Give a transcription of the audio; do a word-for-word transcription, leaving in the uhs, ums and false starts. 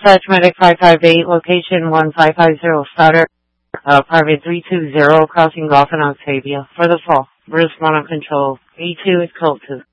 Dispatch Medic five five eight, location one five five zero, starter, uh, private three two zero, crossing Golf and Octavia. For the fall, Bruce one on control. E two is code two.